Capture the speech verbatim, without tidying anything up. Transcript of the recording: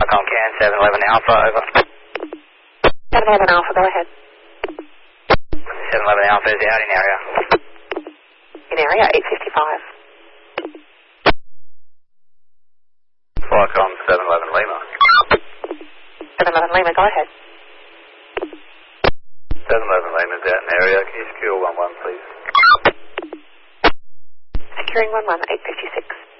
Falcon Can, seven eleven Alpha, over. seven eleven Alpha, go ahead. seven eleven Alpha is out in area. In area, eight fifty-five. Falcon seven eleven Lima. seven eleven Lima, go ahead. seven eleven Lima is out in area. Can you secure one one, please? Securing one one, eight fifty-six.